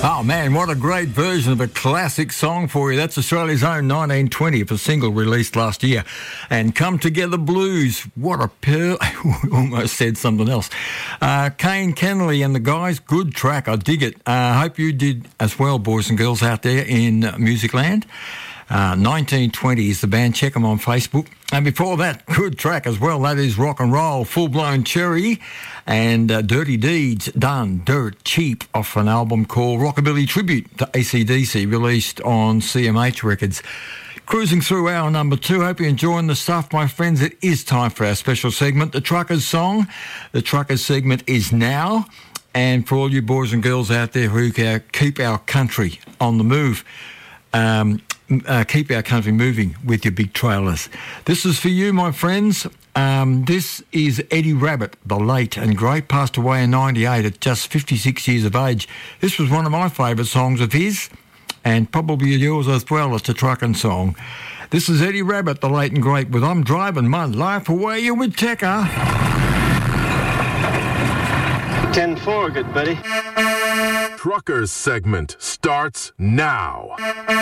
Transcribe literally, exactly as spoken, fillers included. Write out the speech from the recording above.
Oh man, what a great version of a classic song for you. That's Australia's own nineteen twenty, a single released last year. And Come Together Blues, what a pearl. Almost said something else. Uh, Kane Kennelly and the guys, good track. I dig it. I uh, hope you did as well, boys and girls out there in uh, Music Land. Uh, nineteen twenty is the band. Check them on Facebook. And before that, good track as well. That is Rock and Roll, Full Blown Cherry, and uh, Dirty Deeds, Done Dirt Cheap, off an album called Rockabilly Tribute to A C D C, released on C M H Records. Cruising through hour number two. Hope you're enjoying the stuff, my friends. It is time for our special segment, the Truckers Song. The Truckers segment is now. And for all you boys and girls out there who keep our country on the move, um, Uh, keep our country moving with your big trailers. This is for you, my friends. Um, this is Eddie Rabbitt, the late and great, passed away in ninety-eight at just fifty-six years of age. This was one of my favourite songs of his, and probably yours as well. It's a trucking song. This is Eddie Rabbitt, the late and great, with I'm Driving My Life Away. You with Tekka. ten four, good buddy. Truckers segment starts now.